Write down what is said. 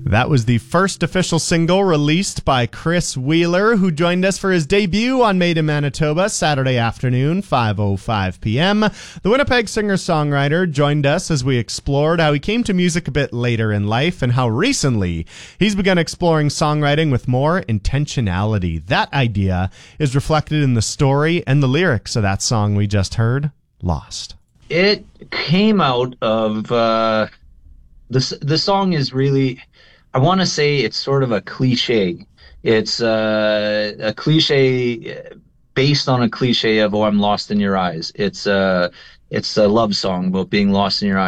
That was the first official single released by Chris Wheeler, who joined us for his debut on Made in Manitoba Saturday afternoon, 5:05 p.m. The Winnipeg singer-songwriter joined us as we explored how he came to music a bit later in life and how recently he's begun exploring songwriting with more intentionality. That idea is reflected in the story and the lyrics of that song we just heard, Lost. It came out of the song is really, I want to say it's sort of a cliche. It's a cliche based on a cliche of, oh, I'm lost in your eyes. It's a love song about being lost in your eyes.